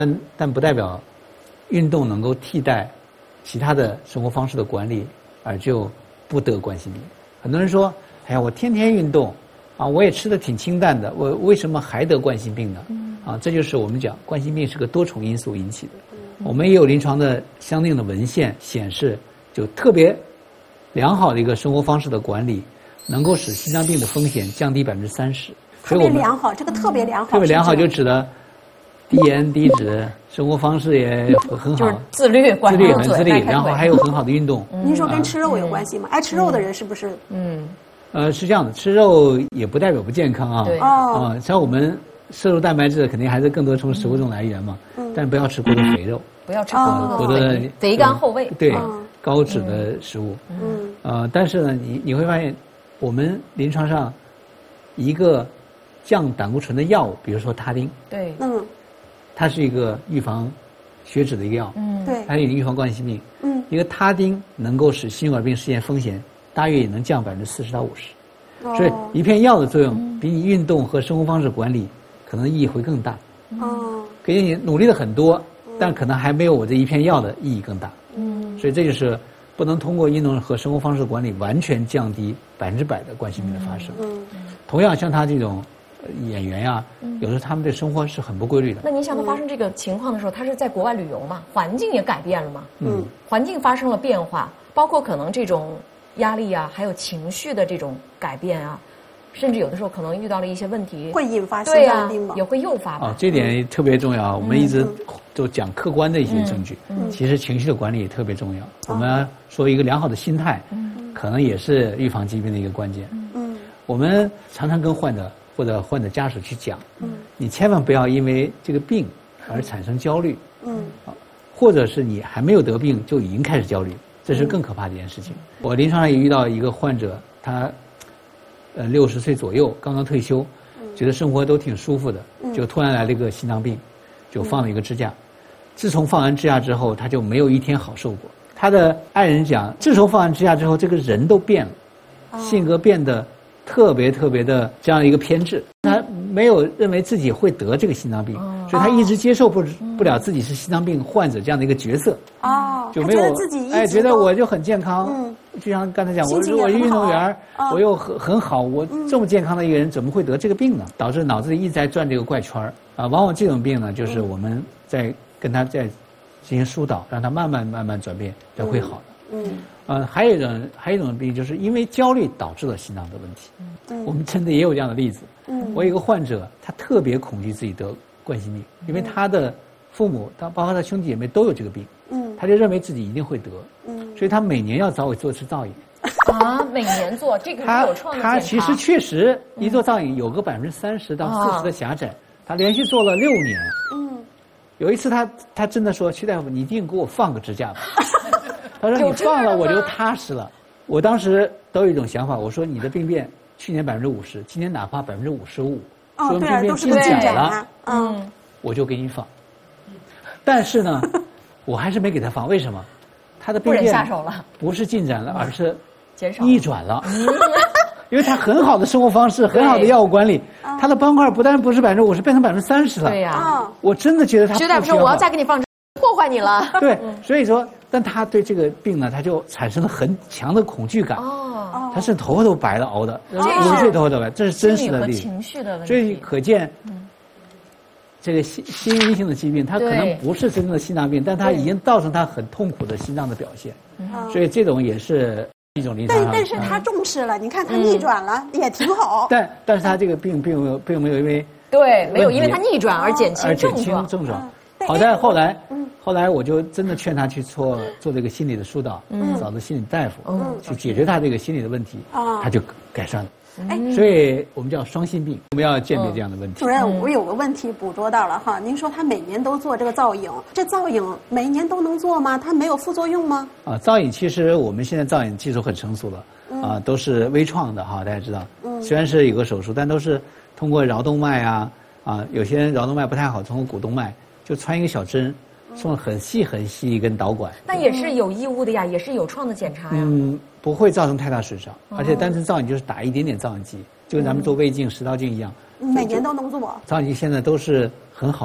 但不代表运动能够替代其他的生活方式的管理，而就不得冠心病。很多人说，哎呀，我天天运动，啊，我也吃得挺清淡的，我为什么还得冠心病呢？啊，这就是我们讲冠心病是个多重因素引起的。我们也有临床的相应的文献显示，就特别良好的一个生活方式的管理，能够使心脏病的风险降低30%。 特别良好，这个特别良好。 特别良好就指的低盐低脂，生活方式也很好， 就是自律， 很自律，然后还有很好的运动。 您说跟吃肉有关系吗？爱吃肉的人是不是？ 是这样的，吃肉也不代表不健康啊。 对像我们摄入蛋白质，肯定还是更多从食物中来源嘛。但不要吃过多肥肉， 不要吃过多的肥甘厚味。 对，高脂的食物。但是呢，你会发现，我们临床上一个降胆固醇的药物，比如说他汀， 对， 它是一个预防血脂的一个药， 对， 它也预防冠心病，一个他汀能够使心血管病实现风险大约也能降40%到50%，所以一片药的作用比你运动和生活方式管理可能意义会更大，给你努力了很多，但可能还没有我这一片药的意义更大，所以这就是不能通过运动和生活方式管理完全降低100%的冠心病的发生，同样像他这种演员呀，有时候他们的生活是很不规律的。 那您想他发生这个情况的时候，他是在国外旅游嘛，环境也改变了嘛，环境发生了变化，包括可能这种压力啊，还有情绪的这种改变啊，甚至有的时候可能遇到了一些问题， 会引发心脏病吗？ 也会诱发吧。 这点特别重要。我们一直都讲客观的一些证据，其实情绪的管理也特别重要。我们说一个良好的心态，可能也是预防疾病的一个关键。我们常常跟患者或者患者家属去讲，你千万不要因为这个病而产生焦虑，或者是你还没有得病就已经开始焦虑，这是更可怕的一件事情。我临床上也遇到一个患者，他60岁左右，刚刚退休，觉得生活都挺舒服的，就突然来了一个心脏病，就放了一个支架。自从放完支架之后，他就没有一天好受过。他的爱人讲，自从放完支架之后，这个人都变了，性格变得特别的这样一个偏执，他没有认为自己会得这个心脏病，所以他一直接受不了自己是心脏病患者这样的一个角色，就没有觉得我就很健康，就像刚才讲，我是运动员，我又很好，我这么健康的一个人怎么会得这个病呢？导致脑子里一直在转这个怪圈啊。往往这种病呢，就是我们在跟他在进行疏导，让他慢慢转变，才会好的。还有一种病，就是因为焦虑导致了心脏的问题。我们真的也有这样的例子。我有一个患者，他特别恐惧自己得冠心病，因为他的父母，包括他兄弟姐妹都有这个病。他就认为自己一定会得。所以他每年要找我做一次造影。 每年做这个是有创的检查。 他其实确实一做造影有个30%到40%的狭窄，他连续做了6年。有一次他真的说，徐大夫，你一定给我放个支架吧。他说你放了我就踏实了。我当时都有一种想法，我说你的病变去年50%，今年哪怕55%，说明病变进展了，我就给你放。但是呢，我还是没给他放，为什么？他的病变不是进展了，而是逆转了。因为他很好的生活方式，很好的药物管理，他的斑块不但不是50%，变成30%了。对呀，我真的觉得他。 徐大夫说我要再给你放，破坏你了。 对，所以说，但他对这个病呢，他就产生了很强的恐惧感。他是头发都白了，熬的，50岁头发都白，这是真实的例子。 情绪的问题。 所以可见，这个心因性的疾病，它可能不是真正的心脏病，但它已经造成他很痛苦的心脏的表现。所以这种也是一种临床。 但是他重视了，你看他逆转了，也挺好。 但是他这个病并没有因为没有因为他逆转而减轻症状。好在后来我就真的劝他去做这个心理的疏导，找到心理大夫，去解决他这个心理的问题，他就改善了。所以我们叫双心病，我们要鉴别这样的问题。 主任，我有个问题捕捉到了哈，您说他每年都做这个造影，这造影每年都能做吗？它没有副作用吗？ 造影其实我们现在造影技术很成熟了，都是微创的哈，大家知道，虽然是有个手术，但都是通过桡动脉有些人桡动脉不太好，通过股动脉就穿一个小针，送很细一根导管。 那也是有义务的呀，也是有创的检查呀。 不会造成太大损伤，而且单纯造影就是打一点点造影剂，就跟咱们做胃镜、食道镜一样。 每年都能做。 造影剂现在都是很好的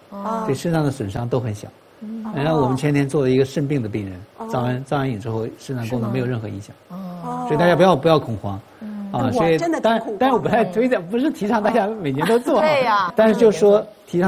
对肾脏的损伤都很小。然后我们前天做了一个肾病的病人，造完影之后，肾脏功能没有任何影响。所以大家不要恐慌。所以当然我不太推荐，不是提倡大家每年都做。 对呀。 但是就说提倡。